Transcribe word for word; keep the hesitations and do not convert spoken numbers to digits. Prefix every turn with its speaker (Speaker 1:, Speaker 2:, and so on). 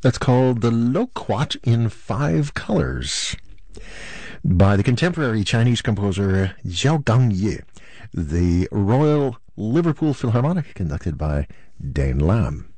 Speaker 1: That's called the Loquat in Five Colors by the contemporary Chinese composer Zhao Gangye, the Royal Liverpool Philharmonic, conducted by Dane Lam.